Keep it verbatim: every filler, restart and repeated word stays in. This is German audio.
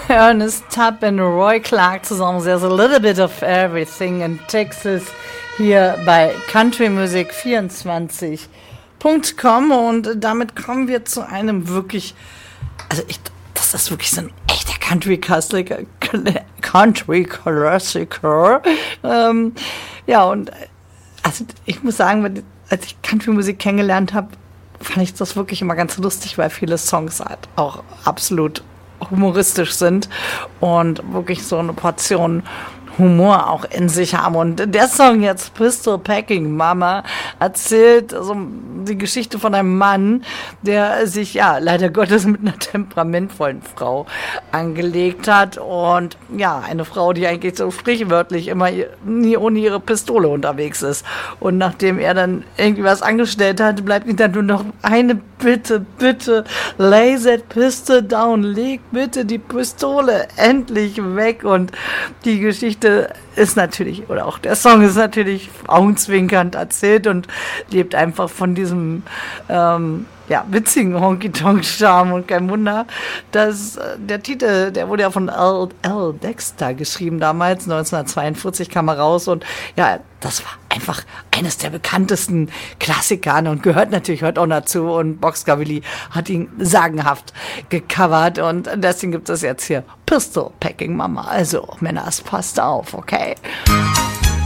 Ernest Tubb und Roy Clark zusammen. There's a little bit of everything in Texas hier bei Country Music vierundzwanzig Punkt com und damit kommen wir zu einem wirklich, also ich, das ist wirklich so ein echter Country Klassiker, Country Klassiker. Ähm, ja und also ich muss sagen, als ich Country Musik kennengelernt habe, fand ich das wirklich immer ganz lustig, weil viele Songs halt auch absolut humoristisch sind und wirklich so eine Portion Humor auch in sich haben. Und der Song jetzt, Pistol Packing Mama, erzählt so die Geschichte von einem Mann, der sich, ja, leider Gottes mit einer temperamentvollen Frau angelegt hat. Und ja, eine Frau, die eigentlich so sprichwörtlich immer nie ohne ihre Pistole unterwegs ist. Und nachdem er dann irgendwie was angestellt hat, bleibt ihm dann nur noch eine Bitte, bitte, lay that pistol down, leg bitte die Pistole endlich weg. Und die Geschichte ist natürlich, oder auch der Song ist natürlich augenzwinkernd erzählt und lebt einfach von diesem ähm, ja, witzigen Honky-Tonk-Charme und kein Wunder, dass äh, der Titel, der wurde ja von Earl, Earl Dexter geschrieben damals, neunzehnhundertzweiundvierzig kam er raus und ja, das war einfach eines der bekanntesten Klassiker und gehört natürlich heute auch dazu und Boxer-Willi hat ihn sagenhaft gecovert und deswegen gibt es jetzt hier Pistol Packing Mama, also Männer, passt auf, okay?